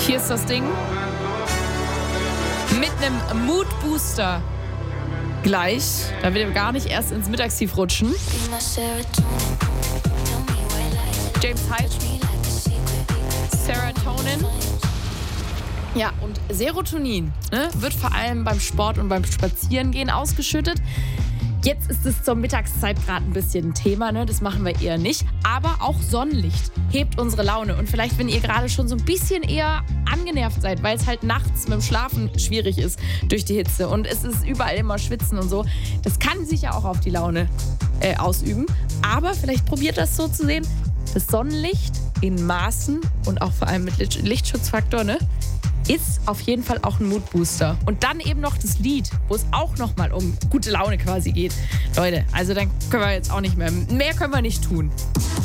Hier ist das Ding. Mit einem Mood Booster. Gleich. Da will wir gar nicht erst ins Mittagstief rutschen. James Hyde. Serotonin. Ja, und Serotonin wird vor allem beim Sport und beim Spazierengehen ausgeschüttet. Jetzt ist es zur Mittagszeit gerade ein bisschen ein Thema, das machen wir eher nicht. Aber auch Sonnenlicht hebt unsere Laune. Und vielleicht, wenn ihr gerade schon so ein bisschen eher angenervt seid, weil es halt nachts mit dem Schlafen schwierig ist durch die Hitze und es ist überall immer Schwitzen und so, das kann sich ja auch auf die Laune ausüben. Aber vielleicht probiert das so zu sehen, das Sonnenlicht in Maßen und auch vor allem mit Lichtschutzfaktor, ist auf jeden Fall auch ein Moodbooster. Und dann eben noch das Lied, wo es auch nochmal um gute Laune quasi geht. Leute, also dann können wir jetzt auch nicht mehr können wir nicht tun.